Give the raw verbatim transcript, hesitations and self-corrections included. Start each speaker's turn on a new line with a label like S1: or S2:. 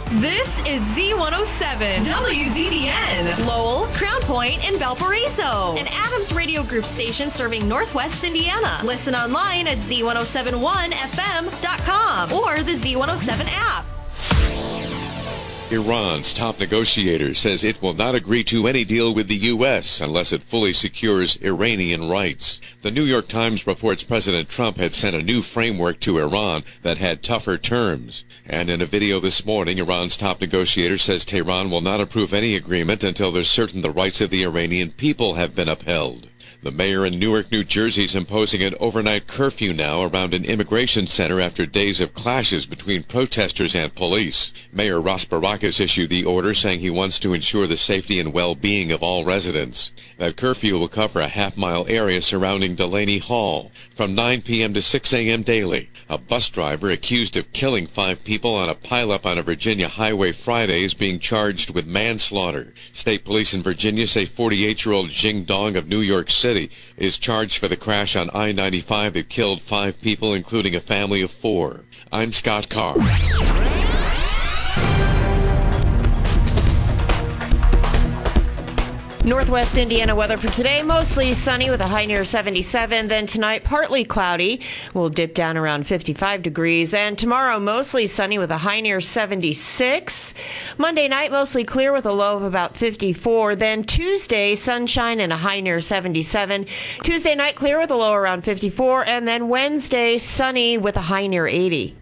S1: This is Z one oh seven, W Z B N, Lowell, Crown Point, and Valparaiso. An Adams Radio Group station serving Northwest Indiana. Listen online at Z one oh seven one F M dot com or the Z one oh seven app.
S2: Iran's top negotiator says it will not agree to any deal with the U S unless it fully secures Iranian rights. The New York Times reports President Trump had sent a new framework to Iran that had tougher terms. And in a video this morning, Iran's top negotiator says Tehran will not approve any agreement until they're certain the rights of the Iranian people have been upheld. The mayor in Newark, New Jersey is imposing an overnight curfew now around an immigration center after days of clashes between protesters and police. Mayor Ras Baracus issued the order saying he wants to ensure the safety and well-being of all residents. That curfew will cover a half-mile area surrounding Delaney Hall from nine p.m. to six a.m. daily. A bus driver accused of killing five people on a pileup on a Virginia highway Friday is being charged with manslaughter. State police in Virginia say forty-eight-year-old Jing Dong of New York City is charged for the crash on I ninety-five that killed five people, including a family of four. I'm Scott Carr.
S3: Northwest Indiana weather for today, mostly sunny with a high near seventy-seven. Then tonight, partly cloudy. We'll dip down around fifty-five degrees. And tomorrow, mostly sunny with a high near seventy-six. Monday night, mostly clear with a low of about fifty-four. Then Tuesday, sunshine and a high near seventy-seven. Tuesday night, clear with a low around fifty-four. And then Wednesday, sunny with a high near eighty.